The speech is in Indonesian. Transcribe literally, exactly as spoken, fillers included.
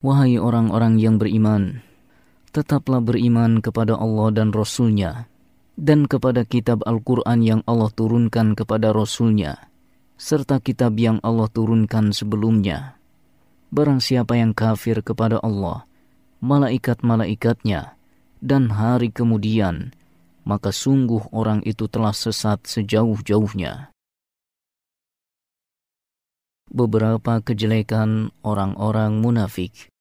Wahai orang-orang yang beriman, tetaplah beriman kepada Allah dan Rasul-Nya, dan kepada kitab Al-Quran yang Allah turunkan kepada Rasul-Nya, serta kitab yang Allah turunkan sebelumnya. Barang siapa yang kafir kepada Allah, malaikat-malaikatnya, dan hari kemudian, maka sungguh orang itu telah sesat sejauh-jauhnya. Beberapa kejelekan orang-orang munafik.